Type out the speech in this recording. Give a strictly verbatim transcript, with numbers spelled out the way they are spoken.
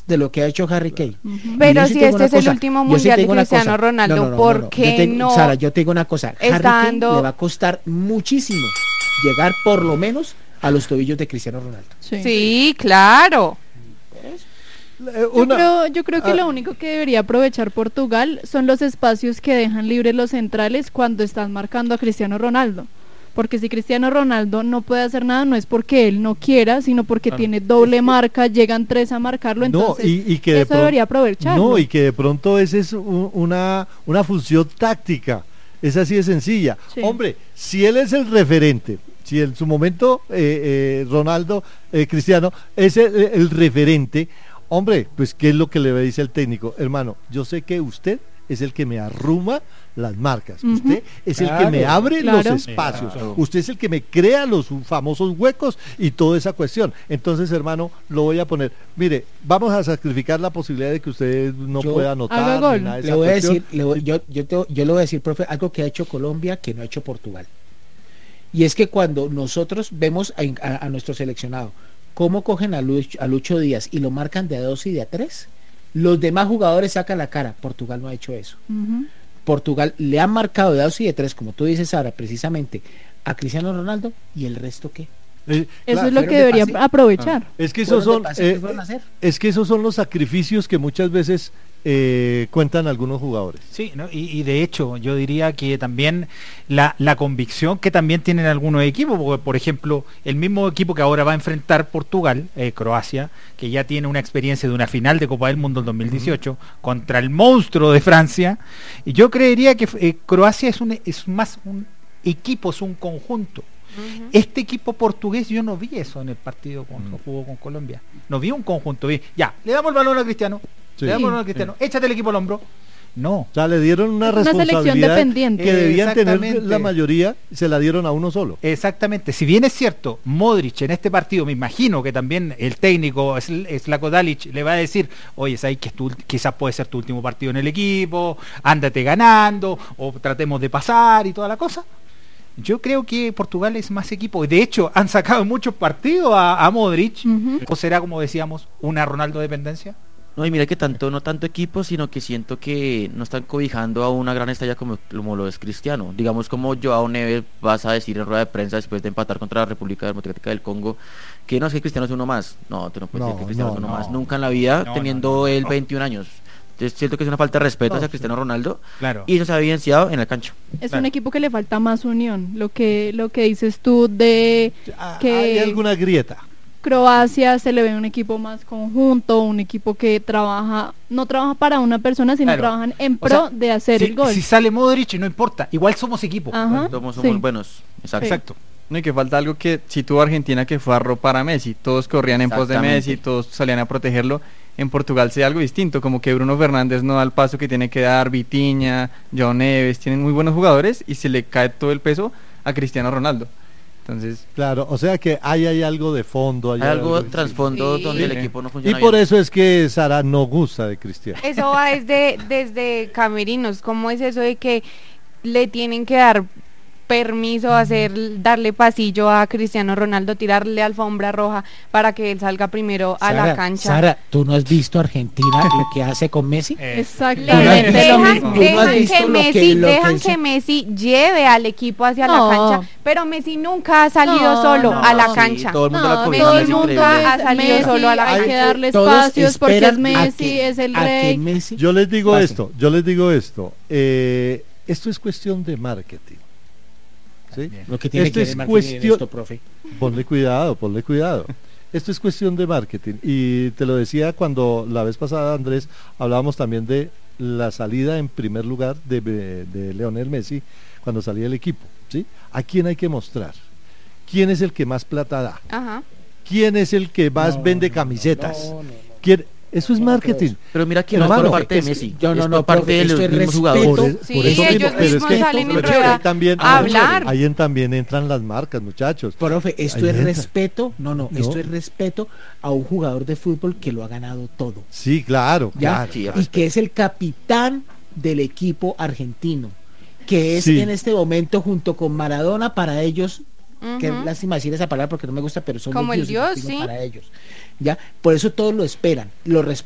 de lo que ha hecho Harry Kane. Uh-huh. Pero si este es el último mundial de Cristiano Ronaldo, no, no, no, ¿por no, qué no? no? Sara, yo te digo una cosa, Harry Kane le va a costar muchísimo llegar por lo menos a los tobillos de Cristiano Ronaldo. Sí, sí, claro. Yo creo, yo creo que ah, lo único que debería aprovechar Portugal son los espacios que dejan libres los centrales cuando están marcando a Cristiano Ronaldo, porque si Cristiano Ronaldo no puede hacer nada no es porque él no quiera, sino porque ah, tiene doble marca, llegan tres a marcarlo, entonces no, y, y que eso de debería aprovechar. No, y que de pronto esa es un, una, una función táctica, es así de sencilla. Sí. Hombre, si él es el referente, si en su momento eh, eh, Ronaldo, eh, Cristiano, es el, el referente, hombre, pues ¿qué es lo que le dice el técnico? Hermano, yo sé que usted es el que me arruma las marcas, uh-huh. usted es claro, el que me abre claro. los espacios, claro. usted es el que me crea los famosos huecos y toda esa cuestión. Entonces, hermano, lo voy a poner, mire, vamos a sacrificar la posibilidad de que usted no yo, pueda anotar gol. Nada de esa le voy cuestión. A decir, le voy, yo, yo, te, yo le voy a decir, profe, algo que ha hecho Colombia que no ha hecho Portugal, y es que cuando nosotros vemos a, a, a nuestro seleccionado cómo cogen a Lucho, a Lucho Díaz y lo marcan de a dos y de a tres, los demás jugadores sacan la cara. Portugal no ha hecho eso. Uh-huh. Portugal le ha marcado de a dos y de tres, como tú dices ahora, precisamente a Cristiano Ronaldo, y el resto ¿qué? Eh, Eso claro, es lo que debería de aprovechar. Ah. Es que esos son, eh, es que esos son los sacrificios que muchas veces eh, cuentan algunos jugadores. Sí, ¿no? y, y de hecho yo diría que también la, la convicción que también tienen algunos equipos, porque por ejemplo el mismo equipo que ahora va a enfrentar Portugal, eh, Croacia, que ya tiene una experiencia de una final de Copa del Mundo en dos mil dieciocho, uh-huh. contra el monstruo de Francia, y yo creería que eh, Croacia es, un, es más un equipo, es un conjunto. Uh-huh. Este equipo portugués, yo no vi eso en el partido cuando uh-huh. jugó con Colombia. No vi un conjunto, vi, ya, le damos el balón a Cristiano, sí. le damos el balón a Cristiano, sí. échate el equipo al hombro. No. O sea, le dieron una, una responsabilidad que debían tener la mayoría, se la dieron a uno solo. Exactamente. Si bien es cierto, Modric en este partido, me imagino que también el técnico, Zlatko Dalic, le va a decir, oye, sabes que tu, quizás puede ser tu último partido en el equipo, ándate ganando, o tratemos de pasar y toda la cosa. Yo creo que Portugal es más equipo. De hecho, han sacado muchos partidos a, a Modric. Uh-huh. ¿O será, como decíamos, una Ronaldo dependencia? No, y mira que tanto, no tanto equipo, sino que siento que no están cobijando a una gran estrella como, como lo es Cristiano. Digamos, como Joao Neves vas a decir en rueda de prensa después de empatar contra la República Democrática del Congo, que no, es que Cristiano es uno más. No, tú no puedes no, decir que Cristiano no, es uno no. más. Nunca en la vida, no, teniendo no, no, él no. veintiún años. Entonces siento que es una falta de respeto no, hacia Cristiano Ronaldo, claro. y eso se ha evidenciado en el cancha. Es claro. un equipo que le falta más unión, lo que lo que dices tú de que hay alguna grieta. Croacia se le ve un equipo más conjunto, un equipo que trabaja, no trabaja para una persona, sino claro. trabajan en pro o sea, de hacer si, el gol. Si sale Modric no importa, igual somos equipo. Ajá, somos somos sí. buenos. Exacto. Sí. Exacto. No, y que falta algo que si tuvo Argentina, que fue arropar a Messi, todos corrían en pos de Messi, todos salían a protegerlo. En Portugal se da algo distinto, como que Bruno Fernández no da el paso que tiene que dar, Vitinha, Joao Neves, tienen muy buenos jugadores y se le cae todo el peso a Cristiano Ronaldo. Entonces, claro, o sea que ahí hay algo de fondo, hay, hay algo, algo trasfondo sí. donde sí. el equipo no funciona y por bien. eso es que Sara no gusta de Cristiano. Eso va desde desde camerinos. ¿Cómo es eso de que le tienen que dar permiso a hacer, darle pasillo a Cristiano Ronaldo, tirarle alfombra roja para que él salga primero a Sara, la cancha? Sara, ¿tú no has visto Argentina lo que hace con Messi? Exactamente. Dejan, dejan que Messi, que, dejan que, que Messi lleve al equipo hacia no. la cancha, pero Messi nunca ha salido no, solo no, a la cancha. Sí, todo el mundo no, la Messi Messi nunca ha salido Messi, solo a la cancha. Hay que darle espacios porque es Messi, que, es el rey. Messi yo les digo pase. esto, yo les digo esto, eh, esto es cuestión de marketing. ¿Sí? Lo que tiene esto que es cuestión, esto, profe. Ponle cuidado, ponle cuidado. Esto es cuestión de marketing y te lo decía cuando la vez pasada, Andrés, hablábamos también de la salida en primer lugar de, de, de Lionel Messi cuando salía el equipo, ¿sí? ¿A quién hay que mostrar? ¿Quién es el que más plata da? Ajá. ¿Quién es el que más no, vende camisetas? No, no, no, no. ¿Quién? Eso es marketing. Pero mira que no es por parte de Messi, yo no, es no, por parte de los mismos jugadores. Sí, por eso ellos mismo, mismos es que salen esto, en rueda también, a hablar. Ahí en, también entran las marcas, muchachos. Profe, esto ahí es entra. respeto, no, no, no, esto es respeto a un jugador de fútbol que lo ha ganado todo. Sí, claro, ¿ya? claro. Sí, y que es el capitán del equipo argentino, que es sí. en este momento junto con Maradona para ellos. Uh-huh. Qué lástima decir esa palabra porque no me gusta, pero son como los el Dios, sí. para ellos. Ya, por eso todos lo esperan, lo respetan.